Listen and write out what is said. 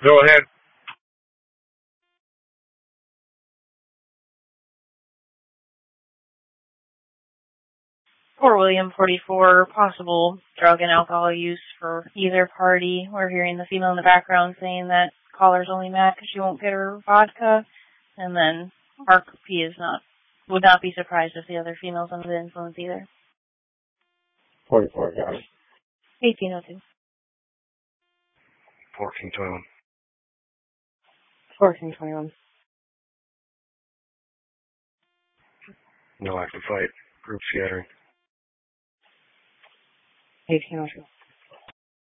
Go ahead. Fort William 44, possible drug and alcohol use for either party. We're hearing the female in the background saying that caller's only mad because she won't get her vodka. And then RP would not be surprised if the other female's under the influence either. 44, got it. 1802. 1421. 1421. No active fight. Group scattering. 1802.